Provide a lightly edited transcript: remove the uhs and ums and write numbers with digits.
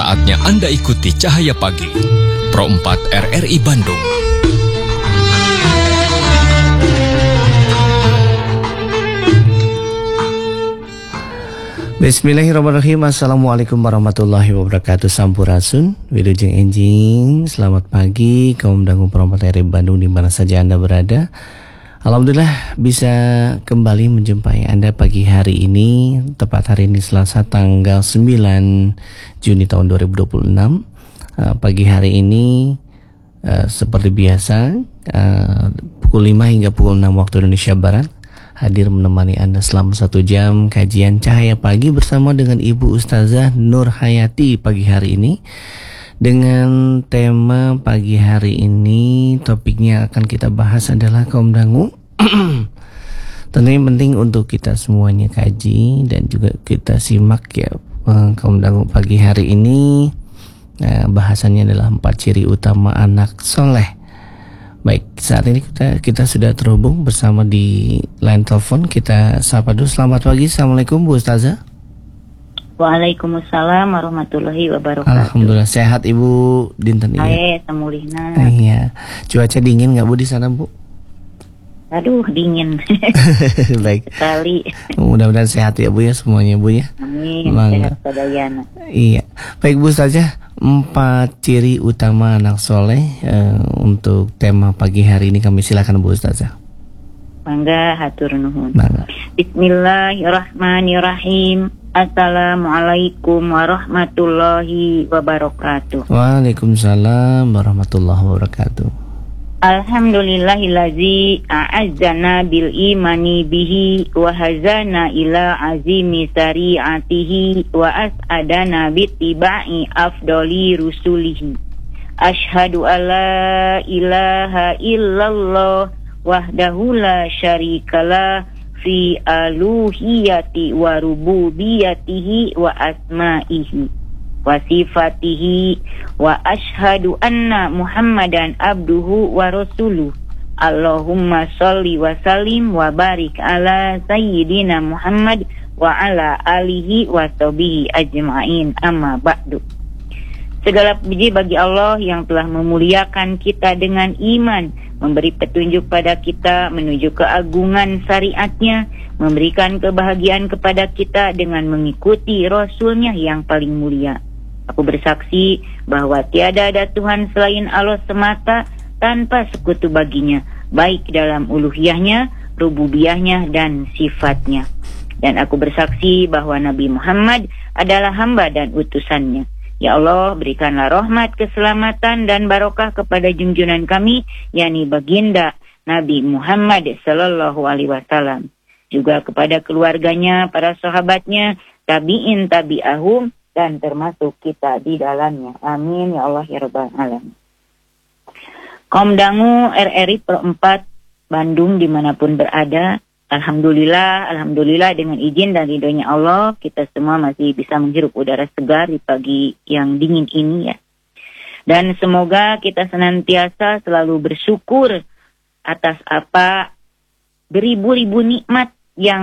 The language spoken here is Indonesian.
Saatnya Anda ikuti Cahaya Pagi, Pro 4 RRI Bandung. Bismillahirrahmanirrahim. Assalamualaikum warahmatullahi wabarakatuh. Sampurasun, wilujeng enjing. Selamat pagi kaum dangu Pro 4 RRI Bandung di mana saja Anda berada. Alhamdulillah bisa kembali menjumpai Anda pagi hari ini. Tepat hari ini Selasa tanggal 9 Juni tahun 2026. Pagi hari ini seperti biasa pukul 5 hingga pukul 6 waktu Indonesia Barat hadir menemani Anda selama 1 jam kajian Cahaya Pagi bersama dengan Ibu Ustazah Nur Hayati pagi hari ini. Dengan tema pagi hari ini, topiknya akan kita bahas adalah kaum dangu. Tentunya penting untuk kita semuanya kaji dan juga kita simak ya kaum dangu pagi hari ini. Bahasannya adalah 4 ciri utama anak soleh. Baik, saat ini kita sudah terhubung bersama di line telepon. Kita sapa dulu. Selamat pagi, Assalamualaikum Bu Ustazah. Waalaikumsalam warahmatullahi wabarakatuh. Alhamdulillah sehat Ibu dinten ini. Semulihna. Iya. Cuaca dingin nggak Bu di sana Bu? Aduh dingin. Baik. Sekali. Mudah-mudahan sehat ya Bu ya semuanya Bu ya. Amin. Sehat sadayana. Iya. Baik Bu Ustazah, 4 ciri utama anak soleh untuk tema pagi hari ini kami silakan Bu Ustazah. Mangga hatur nuhun. Mangga. Bismillahirrahmanirrahim. Assalamualaikum warahmatullahi wabarakatuh. Waalaikumsalam warahmatullahi wabarakatuh. Alhamdulillahillazi a'azzana bil imani bihi wa hazana ila azimi syari'atihi wa as'adana bittiba'i afdali rusulihi. Asyhadu alla ilaha illallah wahdahu la syarikalah fi aluhiyati wa rububiyatihi wa asma'ihi wa sifatihi wa ashhadu anna Muhammadan abduhu wa rasuluh. Allahumma sholli wa sallim wa barik ala sayyidina Muhammad wa ala alihi wa sahbihi ajma'in, amma ba'du. Segala puji bagi Allah yang telah memuliakan kita dengan iman, memberi petunjuk pada kita menuju keagungan syariatnya, memberikan kebahagiaan kepada kita dengan mengikuti Rasulnya yang paling mulia. Aku bersaksi bahwa tiada ada Tuhan selain Allah semata tanpa sekutu baginya, baik dalam uluhiyahnya, rububiyahnya, dan sifatnya. Dan aku bersaksi bahwa Nabi Muhammad adalah hamba dan utusannya. Ya Allah, berikanlah rahmat, keselamatan, dan barokah kepada junjungan kami, yakni baginda Nabi Muhammad sallallahu alaihi wasallam. Juga kepada keluarganya, para sahabatnya, tabi'in tabi'ahum, dan termasuk kita di dalamnya. Amin ya Allah ya Rabbal alamin. Kaum dangu RRI Pro 4 Bandung dimanapun berada, Alhamdulillah dengan izin dan ridhonya Allah, kita semua masih bisa menghirup udara segar di pagi yang dingin ini ya. Dan semoga kita senantiasa selalu bersyukur atas apa beribu-ribu nikmat yang